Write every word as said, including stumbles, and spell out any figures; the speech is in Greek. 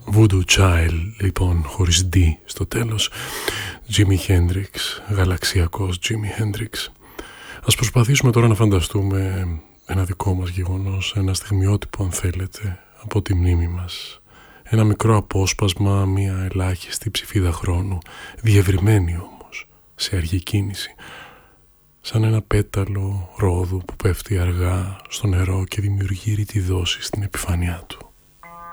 Voodoo Child, λοιπόν, χωρίς D στο τέλος. Jimi Hendrix, γαλαξιακός Jimi Hendrix. Ας προσπαθήσουμε τώρα να φανταστούμε ένα δικό μας γεγονός, ένα στιγμιότυπο αν θέλετε, από τη μνήμη μας. Ένα μικρό απόσπασμα, μια ελάχιστη ψηφίδα χρόνου, διευρυμένη όμως, σε αργή κίνηση. Σαν ένα πέταλο ρόδου που πέφτει αργά στο νερό και δημιουργεί ρητιδώσεις στην επιφάνειά του.